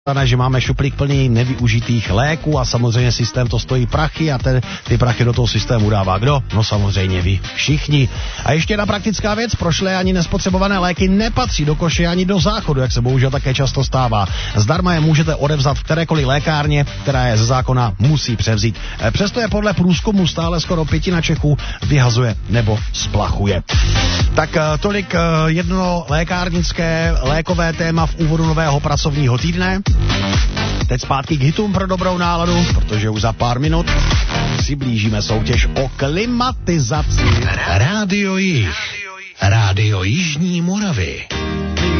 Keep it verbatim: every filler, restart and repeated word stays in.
že máme šuplík plný nevyužitých léků a samozřejmě systém to stojí prachy a ten, ty prachy do toho systému dává kdo? No samozřejmě vy všichni. A ještě jedna praktická věc, prošlé ani nespotřebované léky nepatří do koše ani do záchodu, jak se bohužel také často stává. Zdarma je můžete odevzat v kterékoliv lékárně, která je ze zákona musí převzít. Přesto je podle průzkumu stále skoro pětina Čechů vyhazuje nebo splachuje. Tak tolik jedno lékárnické lékové téma v úvodu nového pracovního týdne. Teď zpátky k hitům pro dobrou náladu, protože už za pár minut si blížíme soutěž o klimatizaci. Rádio Jih. Rádio Jižní Moravy.